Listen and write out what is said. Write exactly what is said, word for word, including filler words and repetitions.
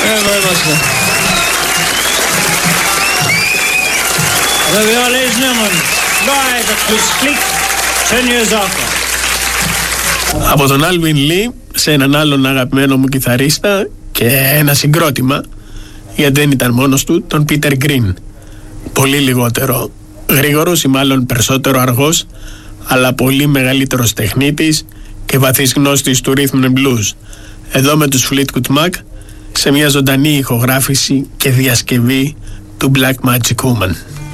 Εδώ είμαστε. The violin number by the Klick Senjezaka. Από τον Άλβιν Λι σε έναν άλλον αγαπημένο μου κιθαρίστα και ένα συγκρότημα, γιατί δεν ήταν μόνος του, τον Πίτερ Γκριν. Πολύ λιγότερο γρήγορος ή μάλλον περισσότερο αργός, αλλά πολύ μεγαλύτερος τεχνίτης και βαθύς γνώστης του rhythm and blues. Εδώ με τους Fleetwood Mac σε μια ζωντανή ηχογράφηση και διασκευή του Black Magic Woman.